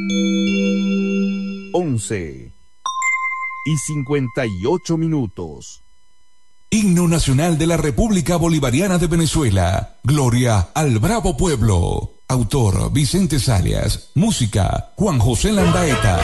11:58. Himno Nacional de la República Bolivariana de Venezuela. Gloria al bravo pueblo. Autor Vicente Salias. Música Juan José Landaeta.